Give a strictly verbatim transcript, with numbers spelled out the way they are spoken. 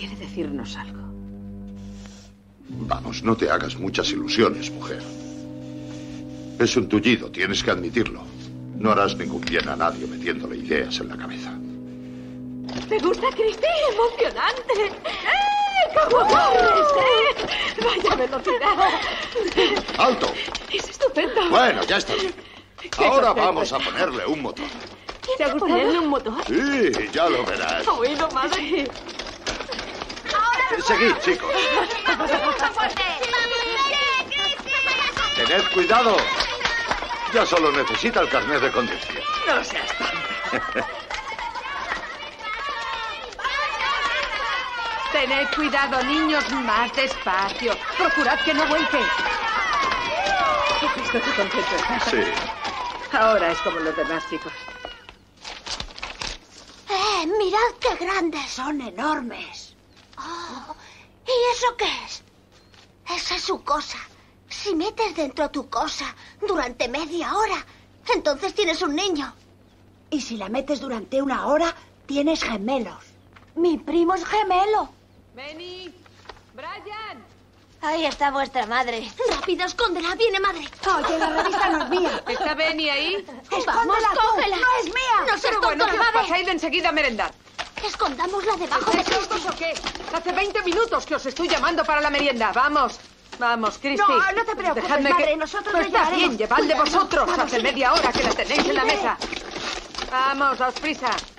quiere decirnos algo. Vamos, no te hagas muchas ilusiones, mujer. Es un tullido, tienes que admitirlo. No harás ningún bien a nadie metiéndole ideas en la cabeza. ¿Te gusta, Cristi? ¡Emocionante! ¡Eh! ¡Cómo corres, eh! ¡Vaya velocidad! ¡Alto! ¡Es estupendo! Bueno, ya está bien. Ahora vamos a ponerle un motor. ¿Te ha gustado? ¿Ponerle un motor? Sí, ya lo verás. Oído, madre. Seguid, chicos. Tened cuidado. Ya solo necesita el carnet de conducción. No seas tonto. Tened cuidado, niños, más despacio. Procurad que no vuelque. Estoy contento, ¿estás? Sí. Ahora es como los demás chicos. ¡Eh! ¡Mirad qué grandes! Son enormes. Oh, ¿y eso qué es? Esa es su cosa. Si metes dentro tu cosa durante media hora, entonces tienes un niño. Y si la metes durante una hora, tienes gemelos. Mi primo es gemelo. Benny, Brian. Ahí está vuestra madre. Rápido, escóndela. Viene madre. Oye, la revista no es mía. ¿Está Benny ahí? Escóndela tú. cógela. No es mía. No seas Pero tonto, bueno, la que os madre. pasáis de enseguida a merendar. Escondámosla debajo de ¿Estáis Cristi. locos o qué? Hace veinte minutos que os estoy llamando para la merienda. Vamos. Vamos, Cristi. No, no te preocupes, Dejadme madre, que... nosotros No le está llevaremos. bien, llevad de Cuidado. vosotros. Vamos, Hace sí. media hora que la tenéis en la Sí. mesa. Vamos, daos prisa.